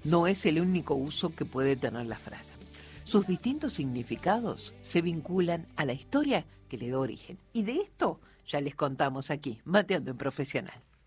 no es el único uso que puede tener la frase. Sus distintos significados se vinculan a la historia que le da origen. Y de esto ya les contamos aquí, Mateando en Profesional.